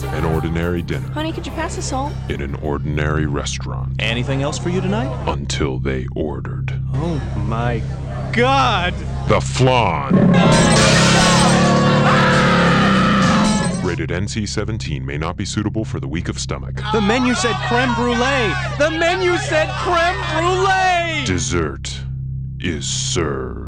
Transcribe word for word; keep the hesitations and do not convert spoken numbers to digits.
An ordinary dinner. Honey, could you pass the salt? In an ordinary restaurant. Anything else for you tonight? Until they ordered. Oh my God! The Flan! Rated N C seventeen, may not be suitable for the weak of stomach. The menu said creme brulee! The menu said creme brulee! Dessert is served.